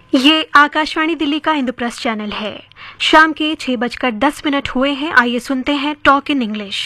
ये आकाशवाणी दिल्ली का इंद्रप्रस्थ चैनल है। शाम के 6:10 हुए हैं। आइए सुनते हैं talk in English.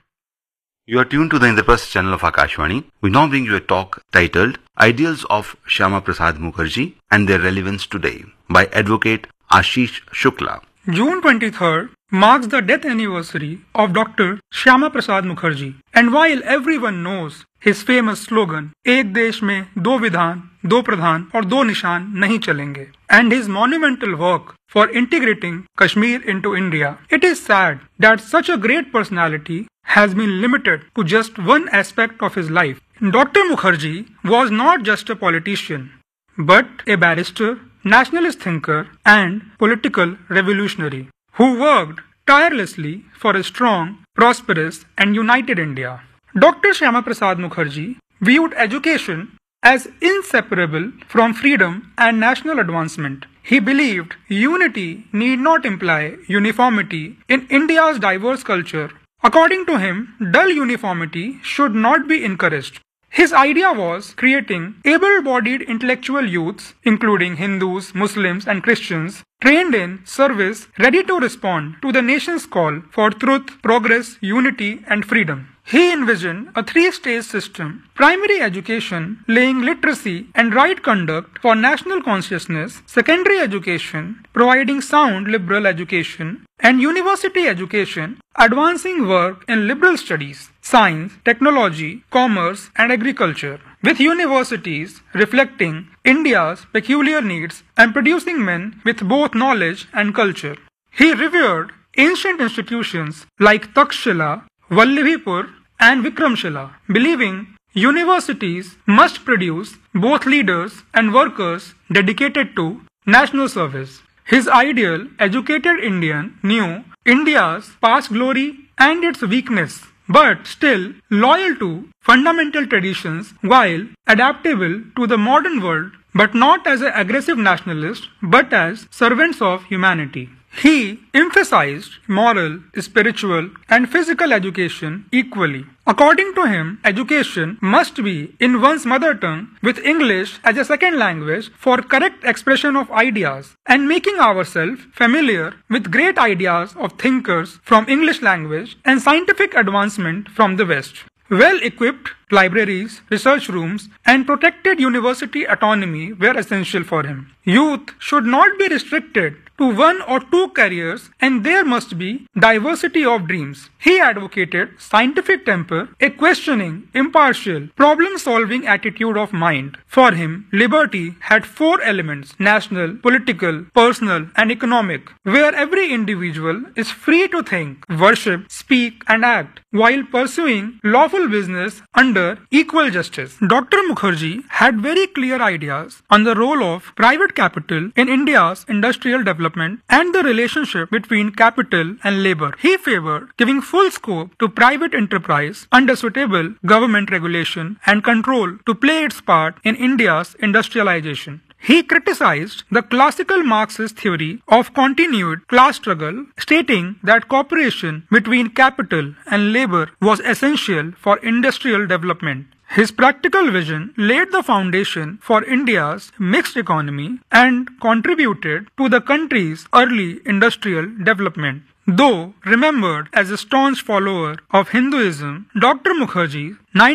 You are tuned to the Indraprasth channel of Akashvani. We now bring you a talk titled Ideals of Shyama Prasad Mukherjee and Their Relevance Today by Advocate Ashish Shukla. June 23rd marks the death anniversary of Dr. Shyama Prasad Mukherjee. And while everyone knows his famous slogan, एक देश में दो विधान, दो प्रधान और दो निशान नहीं चलेंगे, and his monumental work for integrating Kashmir into India, it is sad that such a great personality has been limited to just one aspect of his life. Dr. Mukherjee was not just a politician, but a barrister, nationalist thinker, and political revolutionary who worked tirelessly for a strong, prosperous, and united India. Dr. Shyama Prasad Mukherjee viewed education as inseparable from freedom and national advancement. He believed unity need not imply uniformity in India's diverse culture. According to him, dull uniformity should not be encouraged. His idea was creating able-bodied intellectual youths, including Hindus, Muslims, and Christians, trained in service, ready to respond to the nation's call for truth, progress, unity, and freedom. He envisioned a three-stage system: primary education, laying literacy and right conduct for national consciousness; secondary education, providing sound liberal education; and university education, advancing work in liberal studies, science, technology, commerce, and agriculture, with universities reflecting India's peculiar needs and producing men with both knowledge and culture. He revered ancient institutions like Takshila, Vallabhipur, and Vikramshila, believing universities must produce both leaders and workers dedicated to national service. His ideal educated Indian knew India's past glory and its weakness, but still loyal to fundamental traditions while adaptable to the modern world, but not as an aggressive nationalist, but as servants of humanity. He emphasized moral, spiritual, and physical education equally. According to him, education must be in one's mother tongue, with English as a second language for correct expression of ideas, and making ourselves familiar with great ideas of thinkers from English language and scientific advancement from the West. Well-equipped libraries, research rooms, and protected university autonomy were essential for him. Youth should not be restricted to one or two careers, and there must be diversity of dreams. He advocated scientific temper, a questioning, impartial, problem-solving attitude of mind. For him, liberty had four elements: national, political, personal, and economic, where every individual is free to think, worship, speak, and act, while pursuing lawful business under equal justice. Dr. Mukherjee had very clear ideas on the role of private capital in India's industrial development and the relationship between capital and labor. He favored giving full scope to private enterprise under suitable government regulation and control to play its part in India's industrialization. He criticized the classical Marxist theory of continued class struggle, stating that cooperation between capital and labor was essential for industrial development. His practical vision laid the foundation for India's mixed economy and contributed to the country's early industrial development. Though remembered as a staunch follower of Hinduism, Dr. Mukherjee's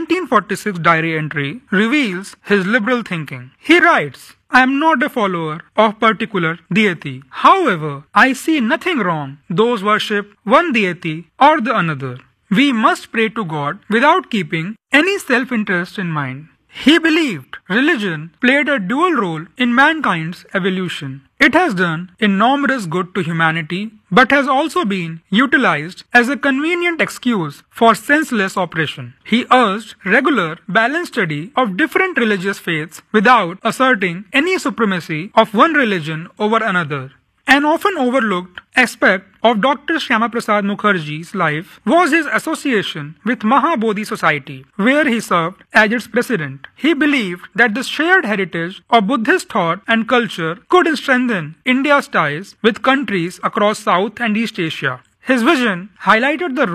1946 diary entry reveals his liberal thinking. He writes, "I am not a follower of particular deity. However, I see nothing wrong those worship one deity or the another. We must pray to God without keeping any self-interest in mind." He believed religion played a dual role in mankind's evolution. It has done enormous good to humanity, but has also been utilized as a convenient excuse for senseless oppression. He urged regular, balanced study of different religious faiths without asserting any supremacy of one religion over another. An often overlooked aspect of Dr. Shyama Prasad Mukherjee's life was his association with Mahabodhi Society, where he served as its president. He believed that the shared heritage of Buddhist thought and culture could strengthen India's ties with countries across South and East Asia. His vision highlighted the